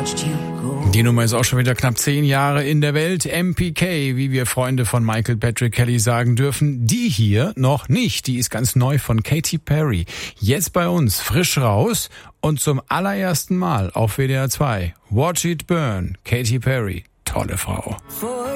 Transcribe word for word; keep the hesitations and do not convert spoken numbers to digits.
Die Nummer ist auch schon wieder knapp zehn Jahre in der Welt. M P K, wie wir Freunde von Michael Patrick Kelly sagen dürfen. Die hier noch nicht. Die ist ganz neu von Katy Perry. Jetzt bei uns frisch raus und zum allerersten Mal auf W D R zwei. Watch It Burn. Katy Perry. Tolle Frau.